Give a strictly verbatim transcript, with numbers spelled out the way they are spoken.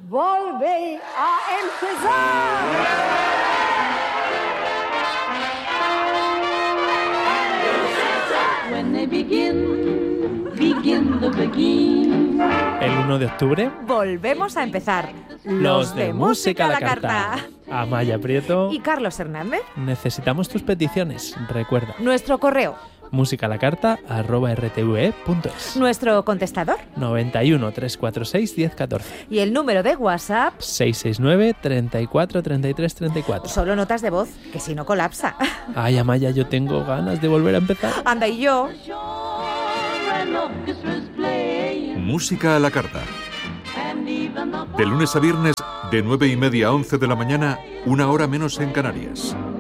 Volve a empezar. When they begin, begin the begin. El uno de octubre volvemos a empezar. Los de Música a la Carta. Amaya Prieto Y Carlos Hernández. Necesitamos tus peticiones. Recuerda. Nuestro correo. musicalacarta arroba r t v e punto es. Nuestro contestador. noventa y uno, trescientos cuarenta y seis, diez catorce. Y el número de WhatsApp. seiscientos sesenta y nueve, treinta y cuatro, treinta y tres, treinta y cuatro. Solo notas de voz, que si no colapsa. Ay, Amaya, yo tengo ganas de volver a empezar. Anda, y yo. Música a la Carta. De lunes a viernes, de nueve y media a once de la mañana, una hora menos en Canarias.